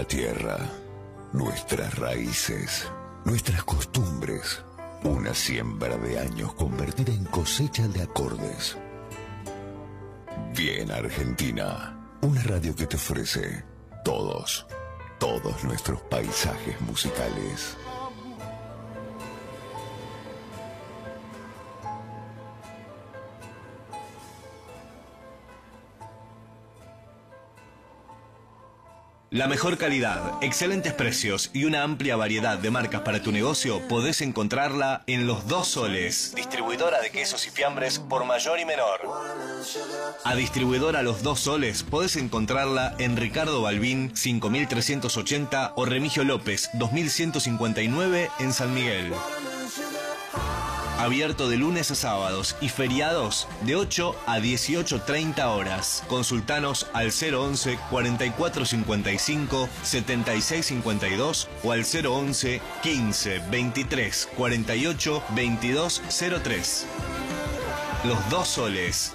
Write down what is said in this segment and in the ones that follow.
Nuestra tierra, nuestras raíces, nuestras costumbres. Una siembra de años convertida en cosecha de acordes. Bien Argentina, una radio que te ofrece todos nuestros paisajes musicales. La mejor calidad, excelentes precios y una amplia variedad de marcas para tu negocio podés encontrarla en Los Dos Soles, distribuidora de quesos y fiambres por mayor y menor. A distribuidora Los Dos Soles podés encontrarla en Ricardo Balbín 5380 o Remigio López 2159 en San Miguel. Abierto de lunes a sábados y feriados de 8 a 18:30 horas. Consultanos al 011 4455 7652 o al 011 15 23 48 2203. Los Dos Soles.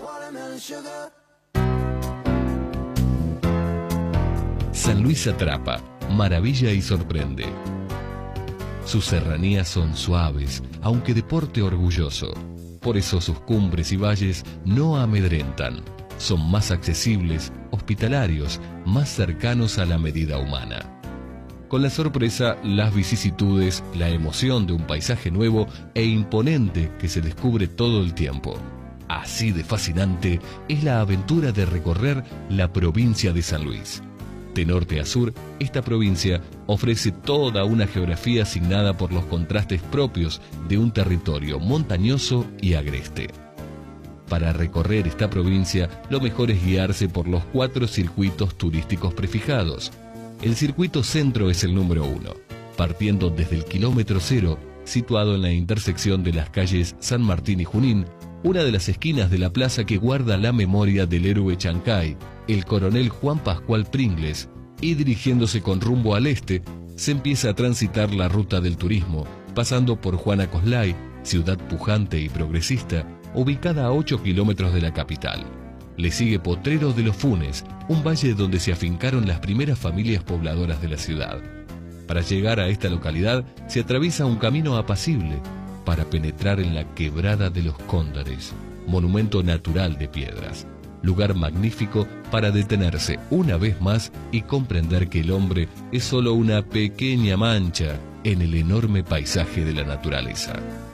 San Luis atrapa, maravilla y sorprende. Sus serranías son suaves, aunque de porte orgulloso. Por eso sus cumbres y valles no amedrentan. Son más accesibles, hospitalarios, más cercanos a la medida humana. Con la sorpresa, las vicisitudes, la emoción de un paisaje nuevo e imponente que se descubre todo el tiempo. Así de fascinante es la aventura de recorrer la provincia de San Luis. De norte a sur, esta provincia ofrece toda una geografía asignada por los contrastes propios de un territorio montañoso y agreste. Para recorrer esta provincia, lo mejor es guiarse por los 4 circuitos turísticos prefijados. El circuito centro es el número 1, partiendo desde el kilómetro 0, situado en la intersección de las calles San Martín y Junín, una de las esquinas de la plaza que guarda la memoria del héroe Chancay, el coronel Juan Pascual Pringles, y dirigiéndose con rumbo al este, se empieza a transitar la ruta del turismo, pasando por Juana Coslay, ciudad pujante y progresista, ubicada a 8 kilómetros de la capital. Le sigue Potrero de los Funes, un valle donde se afincaron las primeras familias pobladoras de la ciudad. Para llegar a esta localidad se atraviesa un camino apacible para penetrar en la Quebrada de los Cóndores, monumento natural de piedras. Lugar magnífico para detenerse una vez más y comprender que el hombre es solo una pequeña mancha en el enorme paisaje de la naturaleza.